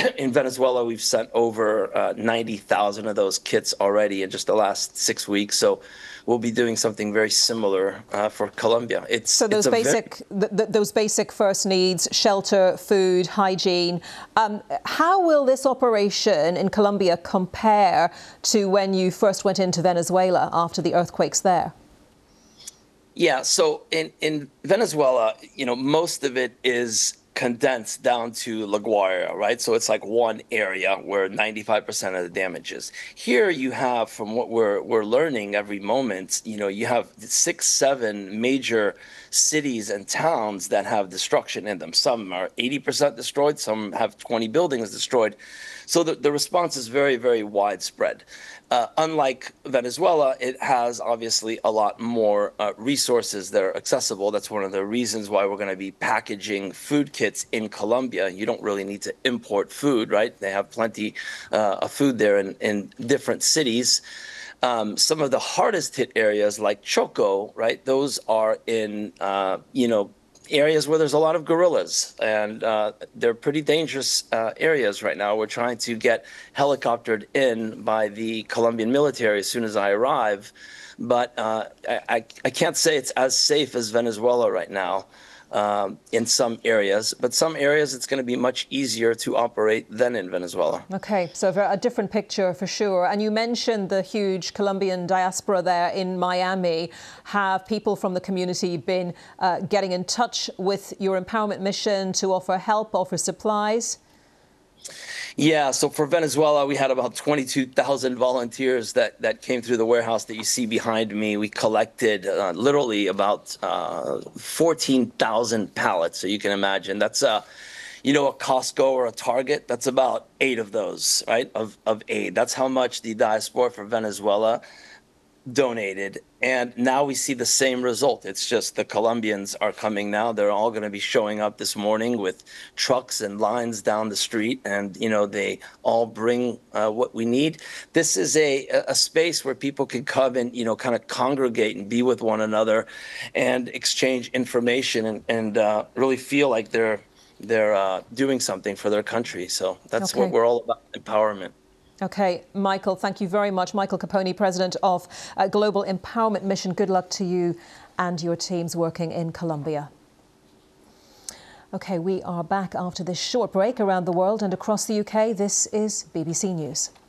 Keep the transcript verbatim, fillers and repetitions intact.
in Venezuela, we've sent over uh, ninety thousand of those kits already in just the last six weeks. So we'll be doing something very similar uh, for Colombia. It's so those it's basic th th those basic first needs, shelter, food, hygiene. Um, how will this operation in Colombia compare to when you first went into Venezuela after the earthquakes there? Yeah, so in, in Venezuela, you know, most of it is condensed down to La Guaira, right? So it's like one area where ninety-five percent of the damage is. Here you have, from what we're we're learning every moment, you know, you have six, seven major cities and towns that have destruction in them. Some are eighty percent destroyed, some have twenty buildings destroyed. So the, the response is very, very widespread. Uh, unlike Venezuela, it has obviously a lot more uh, resources that are accessible. That's one of the reasons why we're going to be packaging food kits in Colombia. You don't really need to import food, right? They have plenty uh, of food there in, in different cities. Um, some of the hardest hit areas like Choco, right? Those are in, uh, you know, areas where there's a lot of guerrillas, and uh, they're pretty dangerous uh, areas right now. We're trying to get helicoptered in by the Colombian military as soon as I arrive, but uh, I, I can't say it's as safe as Venezuela right now. Um, in some areas, but some areas it's going to be much easier to operate than in Venezuela. Okay, so a different picture for sure. And you mentioned the huge Colombian diaspora there in Miami. Have people from the community been uh, getting in touch with your empowerment mission to offer help, offer supplies? Yeah, so for Venezuela, we had about twenty-two thousand volunteers that, that came through the warehouse that you see behind me. We collected uh, literally about uh, fourteen thousand pallets. So you can imagine that's a, you know, a Costco or a Target. That's about eight of those, right, of, of aid. That's how much the diaspora for Venezuela donated. And now we see the same result. It's just the Colombians are coming now. They're all going to be showing up this morning with trucks and lines down the street. And, you know, they all bring uh, what we need. This is a, a space where people can come and, you know, kind of congregate and be with one another and exchange information and, and uh, really feel like they're, they're uh, doing something for their country. So that's okay. what we're all about, empowerment. Okay, Michael, thank you very much. Michael Capone, President of uh, Global Empowerment Mission. Good luck to you and your teams working in Colombia. Okay, we are back after this short break around the world and across the U K. This is B B C News.